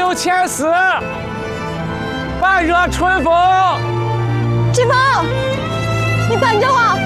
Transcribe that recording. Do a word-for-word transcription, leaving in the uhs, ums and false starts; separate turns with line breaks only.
六千四，半热春风。
志峰，你等着我。